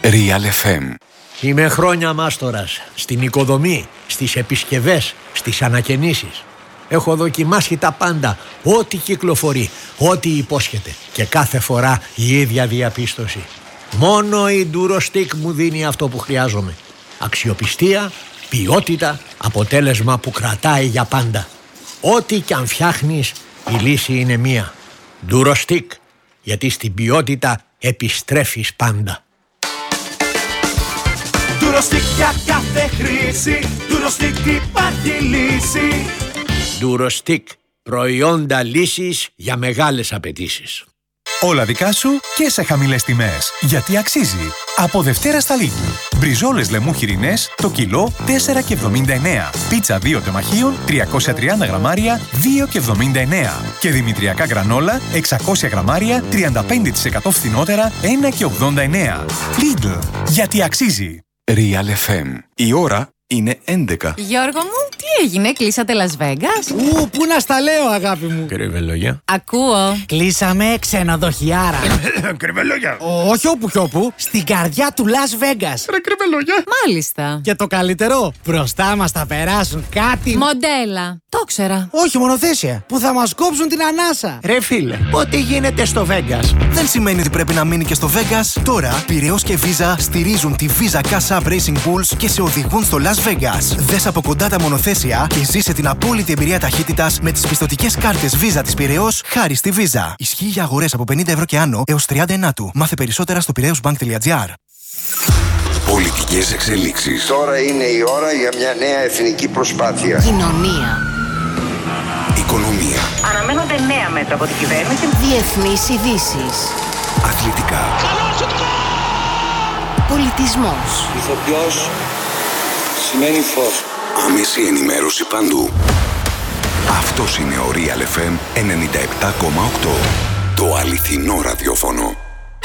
Real FM. Είμαι χρόνια μάστορας στην οικοδομή, στις επισκευές, στις ανακαινήσεις. Έχω δοκιμάσει τα πάντα, ό,τι κυκλοφορεί, ό,τι υπόσχεται. Και κάθε φορά η ίδια διαπίστωση. Μόνο η Durostix μου δίνει αυτό που χρειάζομαι. Αξιοπιστία, ποιότητα, αποτέλεσμα που κρατάει για πάντα. Ό,τι κι αν φτιάχνεις, η λύση είναι μία. Durostix, γιατί στην ποιότητα επιστρέφεις πάντα. Durostix για κάθε χρήση, Durostix υπάρχει λύση. Durostix, προϊόντα λύσης για μεγάλες απαιτήσεις. Όλα δικά σου και σε χαμηλές τιμές. Γιατί αξίζει. Από Δευτέρα στα Lidl. Μπριζόλες λεμού χοιρινές το κιλό 4,79. Πίτσα 2 τεμαχίων 330 γραμμάρια 2,79. Και δημητριακά γρανόλα 600 γραμμάρια 35% φθηνότερα 1,89. Lidl. Γιατί αξίζει. Real FM. Η ώρα είναι 11. Γιώργο μου, τι έγινε, κλείσατε Las Vegas? Πού να στα λέω, αγάπη μου. Κρυβελόγια. Ακούω. Κλείσαμε ξενοδοχιάρα. Κρυβελόγια. Όχι όπου κι όπου, στην καρδιά του Las Vegas. Ρε κρυβελόγια. Μάλιστα. Και το καλύτερο, μπροστά μας θα περάσουν κάτι. Μοντέλα. Το ήξερα. Όχι, μονοθέσια. Που θα μας κόψουν την ανάσα. Ρε φίλε, ό,τι γίνεται στο Vegas δεν σημαίνει ότι πρέπει να μείνει και στο Vegas. Τώρα, Πειραιώς και Visa στηρίζουν τη Visa Cash App Racing Bulls και σε οδηγούν στο Las Vegas. Δες από κοντά τα μονοθέσια και ζήσε την απόλυτη εμπειρία ταχύτητας με τις πιστωτικές κάρτες Visa της Πειραιώς χάρη στη Visa. Ισχύει για αγορές από 50 ευρώ και άνω έως 39. Μάθε περισσότερα στο piraeusbank.gr. Πολιτικές εξελίξεις. Τώρα είναι η ώρα για μια νέα εθνική προσπάθεια. Κοινωνία. Οικονομία. Αναμένονται νέα μέτρα από την κυβέρνηση. Διεθνείς ειδήσεις. Αθλητικά. Πολιτισμός. Ηθοποιός σημαίνει φως. Άμεση ενημέρωση παντού. Αυτός είναι ο Real FM 97,8. Το αληθινό ραδιόφωνο.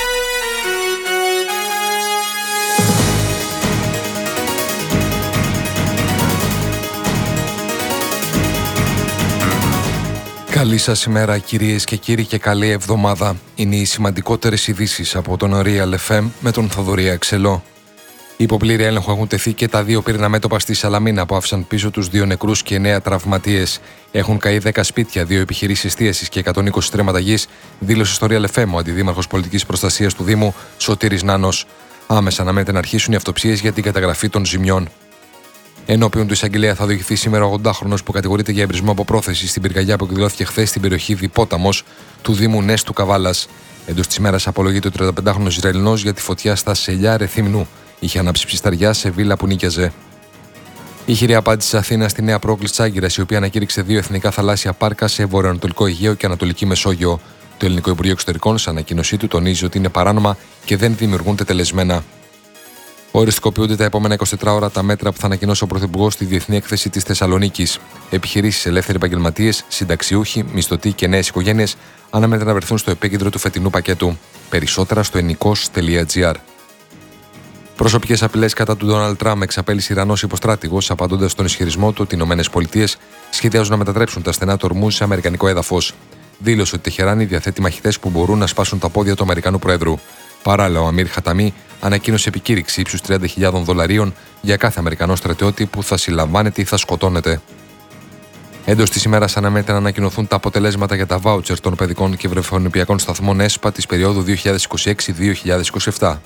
Καλή σας ημέρα κυρίες και κύριοι και καλή εβδομάδα. Είναι οι σημαντικότερες ειδήσεις από τον Real FM με τον Θοδωρή Αξελό. Υπό πλήρη έλεγχο έχουν τεθεί και τα 2 πυρήνα μέτωπα στη Σαλαμίνα που άφησαν πίσω τους 2 νεκρούς και 9 τραυματίες. Έχουν καεί 10 σπίτια, 2 επιχειρήσεις εστίασης και 120 τρέματα γης, δήλωσε στο Real FM ο Αντιδήμαρχος Πολιτικής Προστασίας του Δήμου, Σωτήρης Νάνος. Άμεσα αναμένεται να αρχίσουν οι αυτοψίες για την καταγραφή των ζημιών. Ενώπιον του εισαγγελέα θα οδηγηθεί σήμερα ο 80χρονος που κατηγορείται για εμπρισμό από πρόθεση στην πυρκαγιά που εκδηλώθηκε χθες στην περιοχή Διπόταμος του Δήμου Νέστου Καβάλας. Εντός της ημέρας απολογείται ο 35χρονος Ισραηλινός για τη φωτιά στα Σελιά Ρεθύμνου. Είχε ανάψει ψισταριά σε βίλα που νίκιαζε. Η χειρή απάντηση της Αθήνας στη νέα πρόκληση της Άγκυρας, η οποία ανακήρυξε 2 εθνικά θαλάσσια πάρκα σε βορειοανατολικό Αιγαίο και Ανατολική Μεσόγειο. Το Ελληνικό Υπουργείο Εξωτερικών, σε ανακοίνωσή του, τονίζει ότι είναι παράνομα και δεν δημιουργούν τετελεσμένα. Οριστικοποιούνται τα επόμενα 24 ώρα τα μέτρα που θα ανακοινώσει ο Πρωθυπουργός στη Διεθνή Έκθεση της Θεσσαλονίκης. Επιχειρήσεις, ελεύθεροι επαγγελματίες, συνταξιούχοι, μισθωτοί και νέες οικογένειες αναμένεται να βρεθούν στο επίκεντρο του φετινού πακέτου. Περισσότερα στο ennikos.gr. Προσωπικές απειλές κατά του Ντόναλντ Τραμπ εξαπέλυσε Ιρανός υποστράτηγος, απαντώντας στον ισχυρισμό του ότι οι ΗΠΑ σχεδιάζουν να μετατρέψουν τα στενά του Ορμούζ σε αμερικανικό έδαφος. Δήλωσε ότι η Τεχεράνη διαθέτει μαχητές που μπορούν να σπάσουν τα πόδια του Αμερικανού Προέδρου. Παράλληλα, ο Αμίρ Χαταμί ανακοίνωσε επικήρυξη ύψους $30,000 για κάθε Αμερικανό στρατιώτη που θα συλλαμβάνεται ή θα σκοτώνεται. Εντός της ημέρας αναμένεται να ανακοινωθούν τα αποτελέσματα για τα βάουτσερ των παιδικών και βρεφονιπιακών σταθμών ΕΣΠΑ της περίοδου 2026-2027.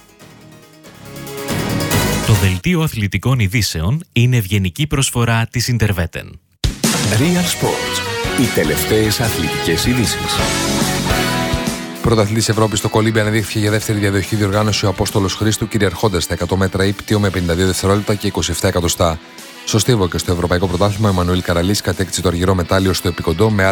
Το δελτίο αθλητικών ειδήσεων είναι ευγενική προσφορά της Interveten. Real Sports. Οι τελευταίες αθλητικές ειδήσεις. Πρωταθλητής Ευρώπης στο κολύμπι αναδείχθηκε για δεύτερη διαδοχή διοργάνωση ο Απόστολος Χρήστου, κυριαρχώντας στα 100 μέτρα ύπτιο με 52 δευτερόλεπτα και 27 εκατοστά. Στο στίβο και στο Ευρωπαϊκό Πρωτάθλημα, ο Εμμανουήλ Καραλής κατέκτησε το αργυρό μετάλλιο στο επικοντό με